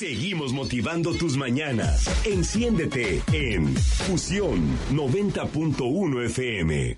Seguimos motivando tus mañanas. Enciéndete en Fusión 90.1 FM.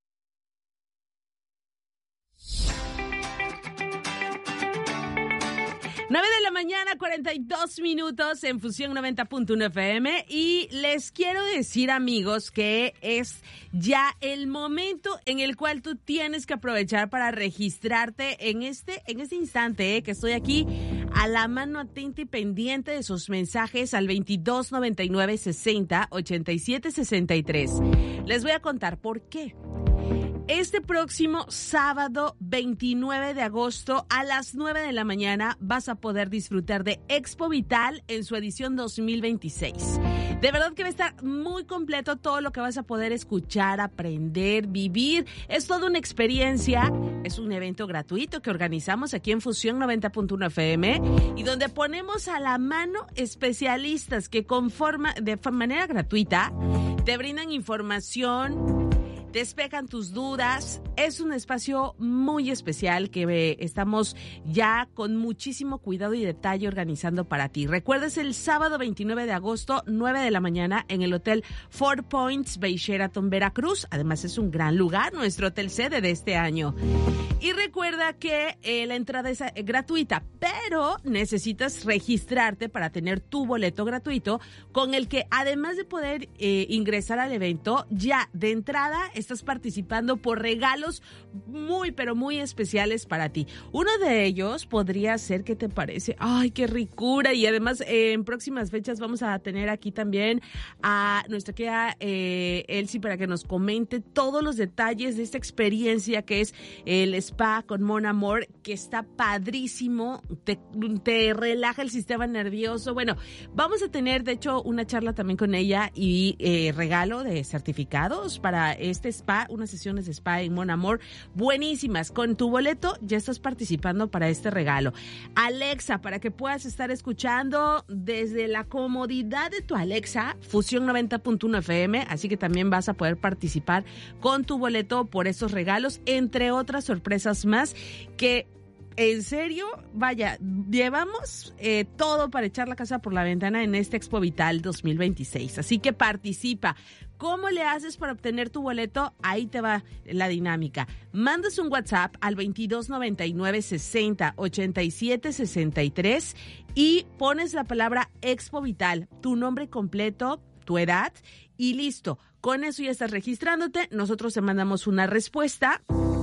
Nueve de la mañana, 42 minutos en Fusión 90.1 FM. Y les quiero decir, amigos, que es ya el momento en el cual tú tienes que aprovechar para registrarte en este instante, que estoy aquí a la mano atenta y pendiente de sus mensajes al 22 99 60 87 63. Les voy a contar por qué. Este próximo sábado 29 de agosto a las 9 de la mañana vas a poder disfrutar de Expo Vital en su edición 2026. De verdad que va a estar muy completo todo lo que vas a poder escuchar, aprender, vivir. Es toda una experiencia. Es un evento gratuito que organizamos aquí en Fusión 90.1 FM y donde ponemos a la mano especialistas que de manera gratuita te brindan información, despejan tus dudas. Es un espacio muy especial que estamos ya con muchísimo cuidado y detalle organizando para ti. Recuerda, es el sábado 29 de agosto, 9 de la mañana, en el Hotel Four Points Bay Sheraton, Veracruz. Además, es un gran lugar, nuestro hotel sede de este año. Y recuerda que la entrada es gratuita, pero necesitas registrarte para tener tu boleto gratuito, con el que, además de poder ingresar al evento, ya de entrada estás participando por regalos muy, pero muy especiales para ti. Uno de ellos podría ser, ¿qué te parece? ¡Ay, qué ricura! Y además, en próximas fechas vamos a tener aquí también a nuestra querida Elsie para que nos comente todos los detalles de esta experiencia que es el spa con Mon Amour, que está padrísimo, te relaja el sistema nervioso. Bueno, vamos a tener, de hecho, una charla también con ella y regalo de certificados para este spa, unas sesiones de spa en Mon Amour buenísimas. Con tu boleto ya estás participando para este regalo. Alexa, para que puedas estar escuchando desde la comodidad de tu Alexa, Fusión 90.1 FM, así que también vas a poder participar con tu boleto por estos regalos, entre otras sorpresas más que... En serio, vaya, llevamos todo para echar la casa por la ventana en este Expo Vital 2026. Así que participa. ¿Cómo le haces para obtener tu boleto? Ahí te va la dinámica. Mandas un WhatsApp al 22 99 60 87 63 y pones la palabra Expo Vital, tu nombre completo, tu edad y listo. Con eso ya estás registrándote. Nosotros te mandamos una respuesta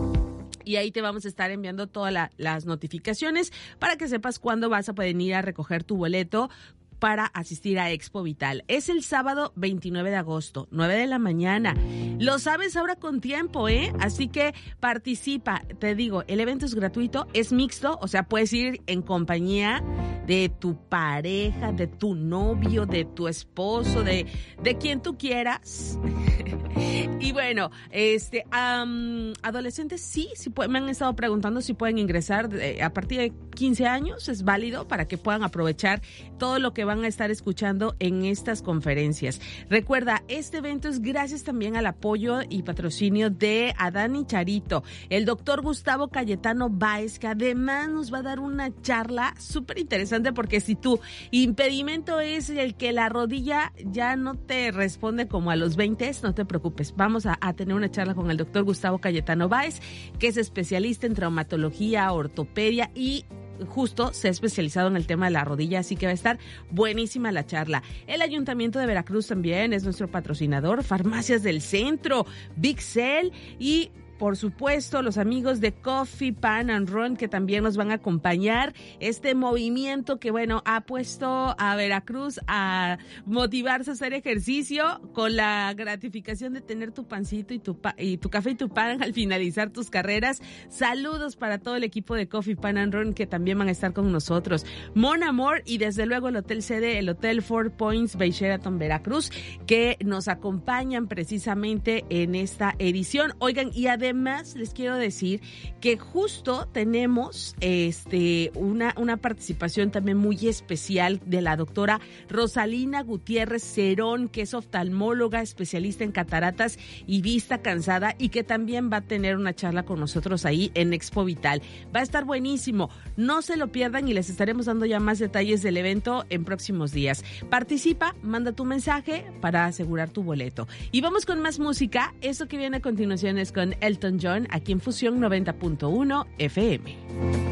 y ahí te vamos a estar enviando todas las notificaciones para que sepas cuándo vas a poder ir a recoger tu boleto para asistir a Expo Vital. Es el sábado 29 de agosto, 9 de la mañana. Lo sabes ahora con tiempo, ¿eh? Así que participa. Te digo, el evento es gratuito, es mixto, o sea, puedes ir en compañía de tu pareja, de tu novio, de tu esposo, de quien tú quieras. Y bueno, adolescentes sí me han estado preguntando si pueden ingresar a partir de 15 años, es válido para que puedan aprovechar todo lo que van a estar escuchando en estas conferencias. Recuerda, este evento es gracias también al apoyo y patrocinio de Adán y Charito, el doctor Gustavo Cayetano Báez, que además nos va a dar una charla súper interesante, porque si tu impedimento es el que la rodilla ya no te responde como a los 20, no te preocupes, vamos a tener una charla con el doctor Gustavo Cayetano Báez, que es especialista en traumatología, ortopedia y justo se ha especializado en el tema de la rodilla, así que va a estar buenísima la charla. El Ayuntamiento de Veracruz también es nuestro patrocinador, Farmacias del Centro, Big Cell y por supuesto, los amigos de Coffee, Pan and Run, que también nos van a acompañar. Este movimiento que, bueno, ha puesto a Veracruz a motivarse a hacer ejercicio con la gratificación de tener tu pancito y tu café y tu pan al finalizar tus carreras. Saludos para todo el equipo de Coffee, Pan and Run, que también van a estar con nosotros. Mon Amour y desde luego el hotel sede, el Hotel Four Points Bay Sheraton, Veracruz, que nos acompañan precisamente en esta edición. Oigan, y además además les quiero decir que justo tenemos una participación también muy especial de la doctora Rosalina Gutiérrez Cerón, que es oftalmóloga, especialista en cataratas y vista cansada, y que también va a tener una charla con nosotros ahí en Expo Vital. Va a estar buenísimo, no se lo pierdan y les estaremos dando ya más detalles del evento en próximos días. Participa, manda tu mensaje para asegurar tu boleto. Y vamos con más música. Esto que viene a continuación es con Elton John, aquí en Fusión 90.1 FM.